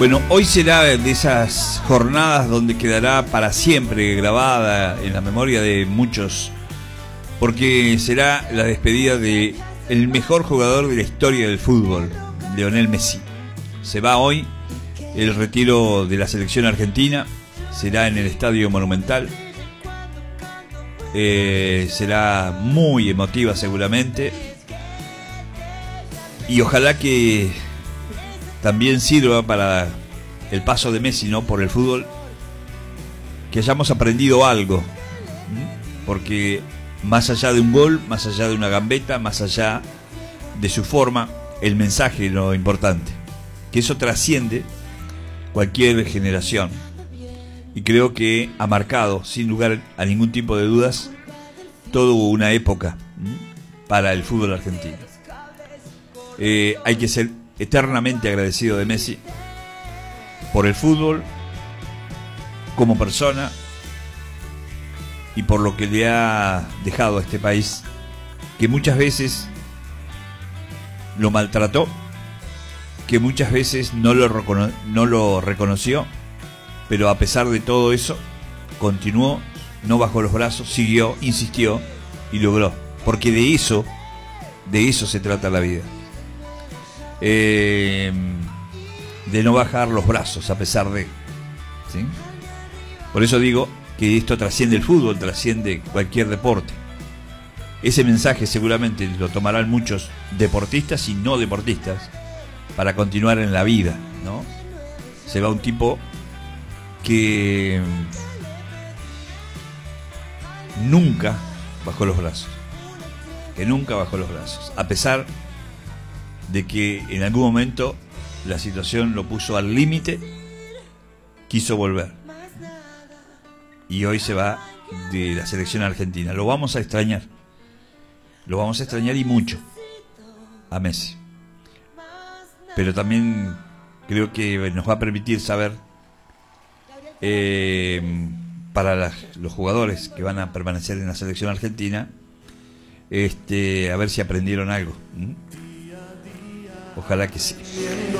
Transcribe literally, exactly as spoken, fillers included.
Bueno, hoy será de esas jornadas donde quedará para siempre grabada en la memoria de muchos, porque será la despedida de el mejor jugador de la historia del fútbol, Lionel Messi. Se va hoy, el retiro de la selección argentina será en el Estadio Monumental. Eh, será muy emotiva seguramente, y ojalá que también sirva para el paso de Messi, ¿no?, por el fútbol, que hayamos aprendido algo, porque más allá de un gol, más allá de una gambeta, más allá de su forma, el mensaje es lo importante, que eso trasciende cualquier generación, y creo que ha marcado, sin lugar a ningún tipo de dudas, toda una época para el fútbol argentino. Eh, hay que ser eternamente agradecido de Messi por el fútbol, como persona, y por lo que le ha dejado a este país, que muchas veces lo maltrató, que muchas veces no lo, recono- no lo reconoció, pero a pesar de todo eso continuó, no bajó los brazos, siguió, insistió y logró, porque de eso de eso se trata la vida. Eh, de no bajar los brazos a pesar de, ¿sí? Por eso digo que esto trasciende el fútbol, trasciende cualquier deporte. Ese mensaje seguramente lo tomarán muchos deportistas y no deportistas para continuar en la vida, ¿no? Se va un tipo que nunca bajó los brazos, que nunca bajó los brazos, a pesar de que en algún momento la situación lo puso al límite, quiso volver, y hoy se va de la selección argentina. Lo vamos a extrañar, lo vamos a extrañar y mucho a Messi, pero también creo que nos va a permitir saber, eh, para las, los jugadores que van a permanecer en la selección argentina, este, a ver si aprendieron algo. ¿Mm? Ojalá que sí.